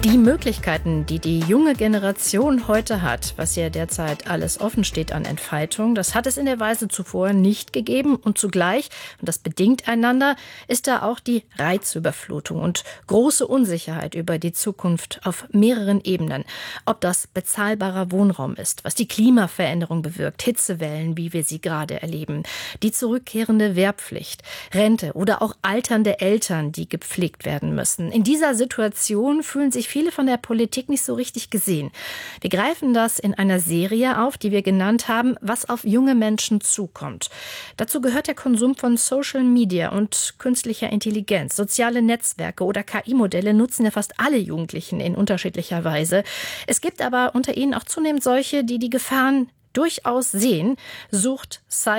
Die Möglichkeiten, die die junge Generation heute hat, was ihr derzeit alles offen steht an Entfaltung, das hat es in der Weise zuvor nicht gegeben. Und zugleich, und das bedingt einander, ist da auch die Reizüberflutung und große Unsicherheit über die Zukunft auf mehreren Ebenen. Ob das bezahlbarer Wohnraum ist, was die Klimaveränderung bewirkt, Hitzewellen, wie wir sie gerade erleben, die zurückkehrende Wehrpflicht, Rente oder auch alternde Eltern, die gepflegt werden müssen. In dieser Situation fühlen sich viele von der Politik nicht so richtig gesehen. Wir greifen das in einer Serie auf, die wir genannt haben, was auf junge Menschen zukommt. Dazu gehört der Konsum von Social Media und künstlicher Intelligenz. Soziale Netzwerke oder KI-Modelle nutzen ja fast alle Jugendlichen in unterschiedlicher Weise. Es gibt aber unter ihnen auch zunehmend solche, die die Gefahren durchaus sehen. Sucht,